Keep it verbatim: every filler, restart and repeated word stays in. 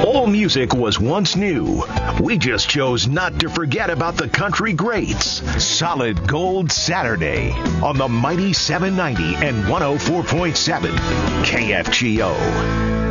All music was once new. We just chose not to forget about the country greats. Solid Gold Saturday on the mighty seven ninety and one oh four point seven K F G O.